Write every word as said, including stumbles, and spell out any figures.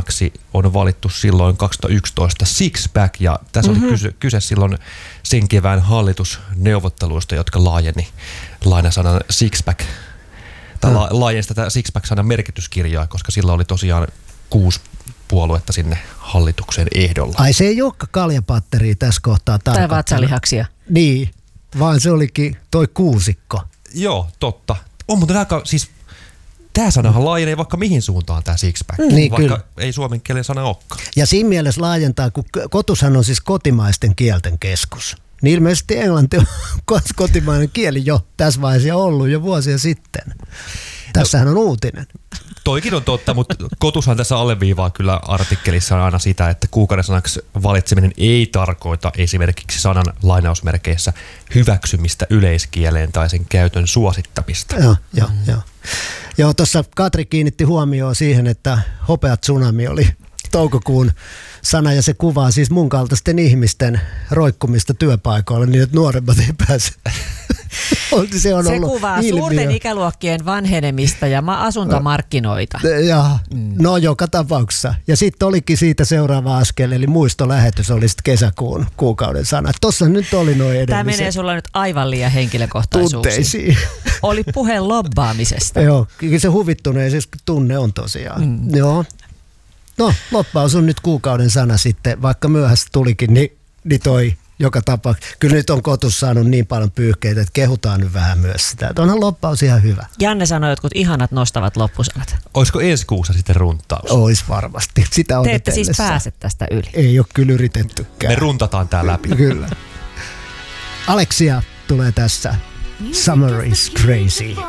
sanaksi on valittu silloin kaksituhattayksitoista six-pack, ja tässä mm-hmm. oli kyse, kyse silloin sen kevään hallitusneuvotteluista, jotka laajeni lainasanan six-pack, tai mm. la, laajensi tätä six-pack-sanan merkityskirjaa, koska sillä oli tosiaan kuusi puoluetta sinne hallituksen ehdolla. Ai se ei olekaan kaljapatteria tässä kohtaa tarkoittanut. Tai vatsalihaksia. Niin, vaan se olikin toi kuusikko. Joo, totta. On muuten aika, siis tämä sanahan laajenee vaikka mihin suuntaan tämä six-pack, mm, niin, vaikka kyllä. ei suomen kielen sana olekaan. Ja siinä mielessä laajentaa, kun kotushan on siis kotimaisten kielten keskus. Niin ilmeisesti englanti on kotimainen kieli jo tässä vaiheessa ollut jo vuosia sitten. Tässähän on uutinen. Toikin on totta, mutta kotushan tässä alleviivaa kyllä artikkelissa aina sitä, että kuukauden sanaksi valitseminen ei tarkoita esimerkiksi sanan lainausmerkeissä hyväksymistä yleiskieleen tai sen käytön suosittamista. Joo, joo, mm. joo. Joo, tuossa Katri kiinnitti huomioon siihen, että hopea tsunami oli toukokuun sana, ja se kuvaa siis mun kaltaisten ihmisten roikkumista työpaikoilla niin, että nuoremmat ei pääse. Se, on se kuvaa ilmiö. Suurten ikäluokkien vanhenemista ja asuntomarkkinoita. Ja, mm. No joka tapauksessa. Ja sitten olikin siitä seuraava askel, eli muistolähetys oli sitten kesäkuun kuukauden sana. Tuossa nyt oli noin edelliset. Tämä menee sulla nyt aivan liian henkilökohtaisuuksiin. Tunteisiin. Oli puhe lobbaamisesta. Joo, se huvittuneisuus tunne on tosiaan. Mm. Joo. No, loppaus on nyt kuukauden sana sitten, vaikka myöhässä tulikin, niin, niin toi joka tapa. Kyllä nyt on kotus saanut niin paljon pyyhkeitä, että kehutaan nyt vähän myös sitä. Että onhan loppaus ihan hyvä. Janne sanoi jotkut ihanat nostavat loppusanat. Olisiko ensi kuussa sitten runtaus? Ois varmasti. Sitä Te ette siis pääse tästä yli. Ei ole kyllä yritettykään. Me runtataan tää läpi. Kyllä. Alexia tulee tässä. Summer is crazy.